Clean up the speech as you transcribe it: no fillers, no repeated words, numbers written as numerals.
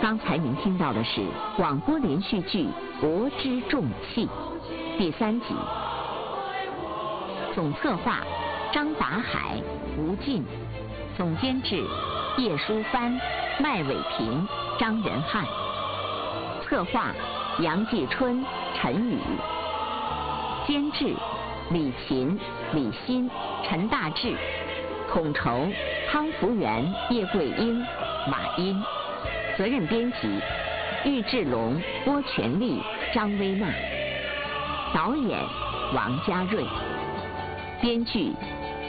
刚才您听到的是广播连续剧《国之重器》第3集，总策划张达海、吴进，总监制叶淑帆、麦伟平、张仁汉，策划杨继春、陈宇，监制李琴、李欣、陈大志，统筹汤福元、叶桂英、马英，责任编辑郁志龙、郭全利、张薇娜，导演王家瑞，编剧